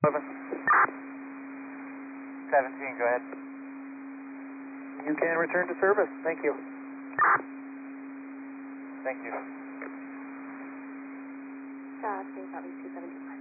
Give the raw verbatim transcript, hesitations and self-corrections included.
seventeen, go ahead. You can return to service. Thank you. Thank you. Uh, Space Outreach two seventy-five.